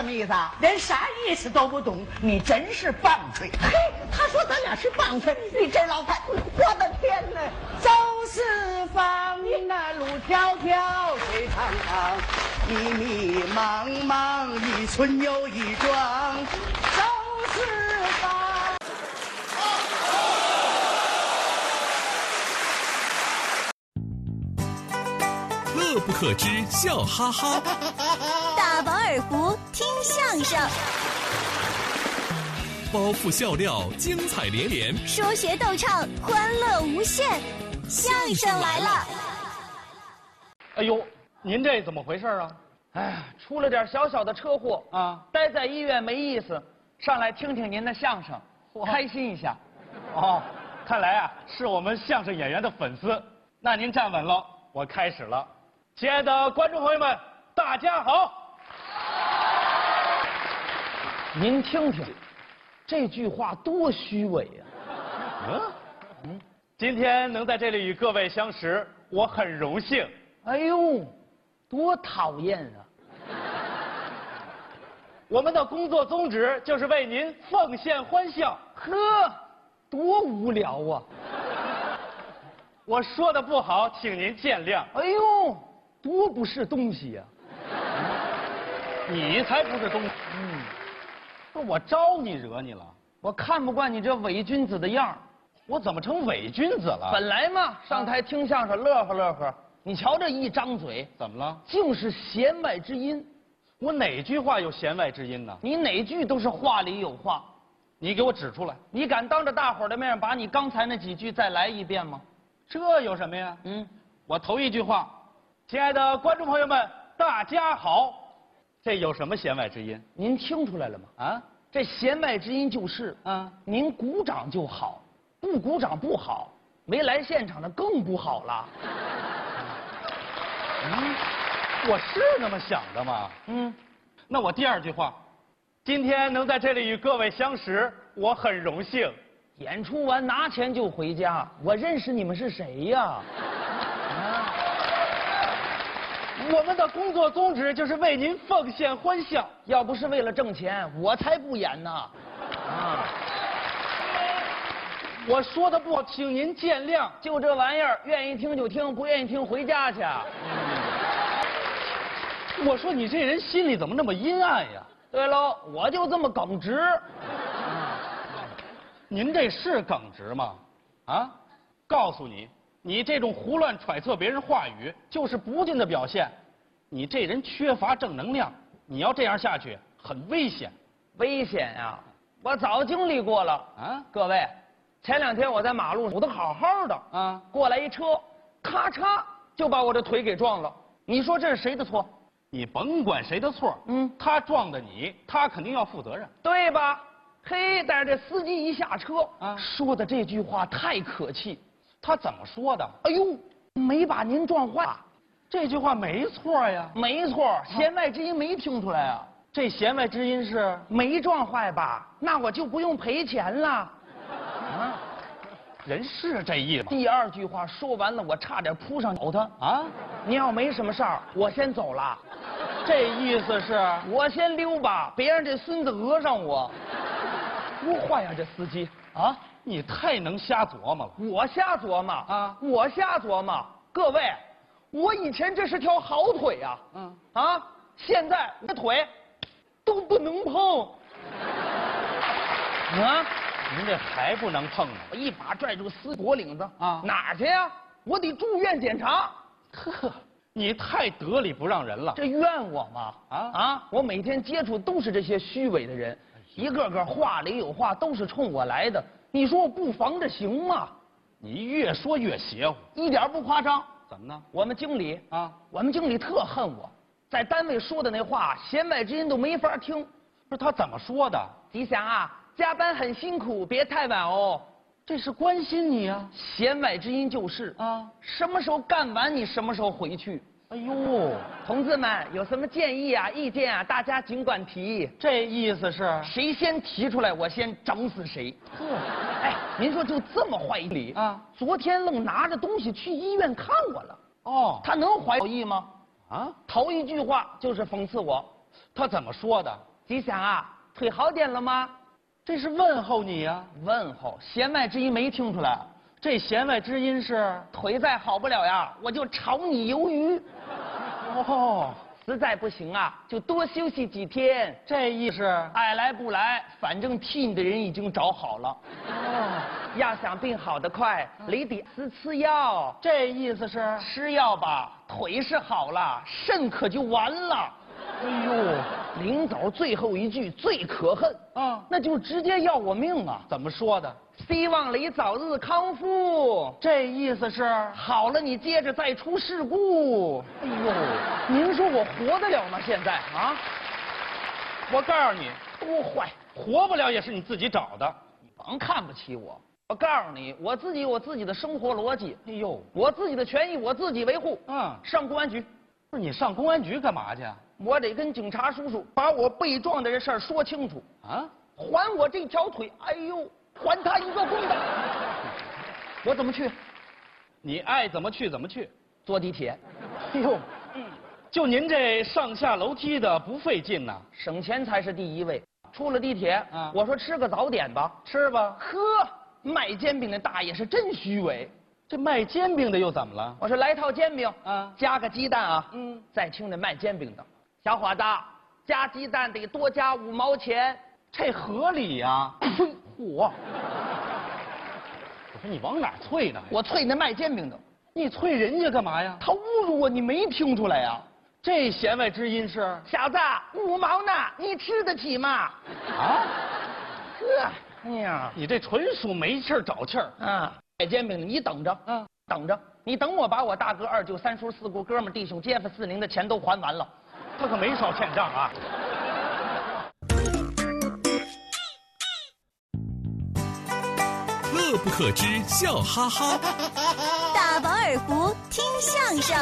么意思啊？ 连啥意思都不懂，你真是棒槌！ 嘿，他说咱俩是棒槌，你这老太，我的天哪！ 走四方，那路迢迢，水长长， 迷迷茫茫，一村又一庄， 走四方。 乐不可支，笑哈哈。 大饱耳福，听相声。 包袱笑料，精彩连连。 说学逗唱，欢乐无限。相声来了！ 哎呦，您这怎么回事啊？ 哎呀，出了点小小的车祸啊， 待在医院没意思，上来听听您的相声，开心一下。 哦，看来啊是我们相声演员的粉丝。那您站稳了，我开始了。亲爱的观众朋友们，大家好。 您听听，这句话多虚伪呀！ 今天能在这里与各位相识，我很荣幸。 哎呦，多讨厌啊！ 我们的工作宗旨就是为您奉献欢笑。 呵，多无聊啊！ 我说的不好，请您见谅。 哎呦，多不是东西呀！ 你才不是东西。不是我招你惹你了？ 我看不惯你这伪君子的样儿。 我怎么成伪君子了？ 本来嘛，上台听相声乐呵乐呵，你瞧这一张嘴， 怎么了？ 竟是弦外之音。 我哪句话有弦外之音呢？ 你哪句都是话里有话。 你给我指出来。 你敢当着大伙儿的面把你刚才那几句再来一遍吗？ 这有什么呀？我头一句话，亲爱的观众朋友们，大家好，这有什么弦外之音？ 您听出来了吗？啊，这弦外之音就是，您鼓掌就好，不鼓掌不好，没来现场的更不好了。 我是那么想的吗？那我第二句话，今天能在这里与各位相识，我很荣幸。 演出完拿钱就回家，我认识你们是谁呀？ 我们的工作宗旨就是为您奉献欢笑。 要不是为了挣钱，我才不演呢。 我说的不好，请您见谅。 就这玩意儿，愿意听就听，不愿意听回家去。 我说你这人心里怎么那么阴暗呀？ 对喽，我就这么耿直。 您这是耿直吗？啊，告诉你，你这种胡乱揣测别人话语，就是不敬的表现。你这人缺乏正能量，你要这样下去，很危险。 危险呀！我早经历过了啊！各位，前2天我在马路走得好好的啊，过来一车，咔嚓就把我的腿给撞了。你说这是谁的错？ 你甭管谁的错，他撞的你，他肯定要负责任， 对吧？嘿，但是这司机一下车说的这句话太可气。 他怎么说的？ 哎呦，没把您撞坏。 这句话没错呀。 没错，弦外之音没听出来啊。 这弦外之音是没撞坏吧？那我就不用赔钱了。 人是这意思吗？ 第二句话说完了，我差点扑上咬他啊！您要没什么事儿，我先走了。 这意思是我先溜吧，别让这孙子讹上我。多坏呀，这司机啊！ 你太能瞎琢磨了。 我瞎琢磨啊！我瞎琢磨。各位，我以前这是条好腿呀，现在我的腿都不能碰。啊！ 您这还不能碰呢！ 我一把拽住司机脖领子啊，哪儿去呀？我得住院检查。 呵，你太得理不让人了。 这怨我吗？我每天接触都是这些虚伪的人，一个个话里有话，都是冲我来的。你说我不防着行吗？ 你越说越邪乎， 一点不夸张。 怎么呢？ 我们经理我们经理特恨我，在单位说的那话，弦外之音都没法听。 不是他怎么说的？ 吉祥啊，加班很辛苦，别太晚哦。 这是关心你啊。 弦外之音就是什么时候干完你什么时候回去。 哎呦， 同志们有什么建议啊、意见啊，大家尽管提。 这意思是谁先提出来，我先整死谁。哎，您说就这么坏理昨天愣拿着东西去医院看我了。哦，他能怀好意吗？头一句话就是讽刺我。 他怎么说的？ 吉祥啊，腿好点了吗？ 这是问候你呀、 问候，弦外之音没听出来。 这弦外之音是腿再好不了呀，我就炒你鱿鱼。 哦， 实在不行啊，就多休息几天。 这意思。 爱来不来，反正替你的人已经找好了。 哦， 要想病好得快，你得吃药。 这意思是吃药吧，腿是好了，肾可就完了。 哎呦， 临走最后一句最可恨，那就直接要我命啊！ 怎么说的？ 希望你早日康复。 这意思是好了，你接着再出事故。 哎呦， 您说我活得了吗？现在啊？ 我告诉你， 多坏， 活不了也是你自己找的。 你甭看不起我。我告诉你，我自己有我自己的生活逻辑。 哎呦， 我自己的权益我自己维护。上公安局。 不是你上公安局干嘛去？ 我得跟警察叔叔把我被撞的这事儿说清楚啊！还我这条腿，哎呦，还他一个公道！我怎么去？ 你爱怎么去怎么去。 坐地铁。 哎呦，就您这上下楼梯的不费劲呐， 省钱才是第一位。出了地铁，我说吃个早点吧， 吃吧。 呵，卖煎饼的大爷是真虚伪。 这卖煎饼的又怎么了？ 我说来套煎饼，加个鸡蛋啊。再听这卖煎饼的，小伙子，加鸡蛋得多加5毛钱， 这合理呀。 我说你往哪啐呢？ 我啐那卖煎饼的。 你啐人家干嘛呀？ 他侮辱我，你没听出来呀？ 这弦外之音是小子，5毛呢，你吃得起吗？ 啊？ 呵，哎呀， 你这纯属没气儿找气儿啊！卖煎饼的，你等着，等着，你等我把我大哥、二舅、三叔、四姑、哥们、弟兄、街坊、四邻的钱都还完了， 他可没少欠账啊。 乐不可支，笑哈哈。 大饱耳福，听相声。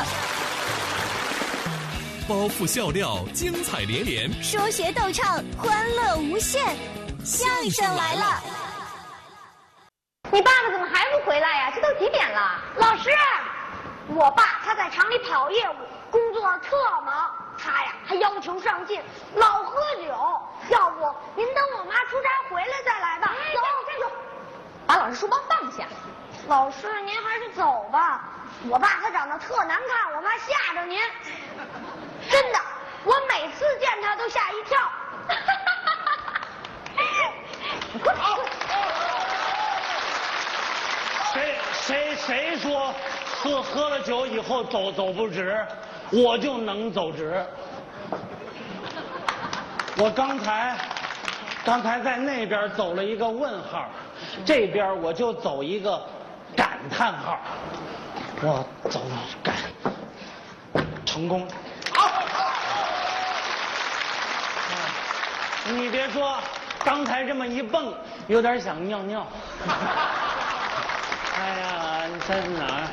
包袱笑料，精彩连连。 说学逗唱，欢乐无限。相声来了。 你爸爸怎么还不回来呀？这都几点了？老师，我爸他在厂里跑业务，工作特忙。他呀还要求上进，老喝酒。要不您等我妈出差回来再来吧。走，站住！ 把老师书包放下。 老师，您还是走吧。我爸他长得特难看，我怕吓着您。真的，我每次见他都吓一跳。 谁说喝了酒以后走不直，我就能走直。我刚才在那边走了一个问号，这边我就走一个感叹号。我走感成功。你别说，刚才这么一蹦，有点想尿尿。哎呀，你在哪儿？